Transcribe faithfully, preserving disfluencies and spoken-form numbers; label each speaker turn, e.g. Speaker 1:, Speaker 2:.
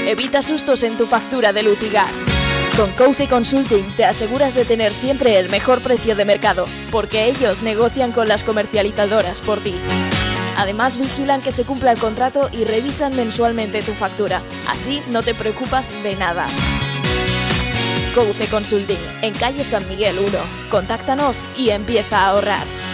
Speaker 1: Evita sustos en tu factura de luz y gas. Con Couce Consulting te aseguras de tener siempre el mejor precio de mercado, porque ellos negocian con las comercializadoras por ti. Además, vigilan que se cumpla el contrato y revisan mensualmente tu factura. Así no te preocupas de nada. Couce Consulting, en calle San Miguel uno. Contáctanos y empieza a ahorrar.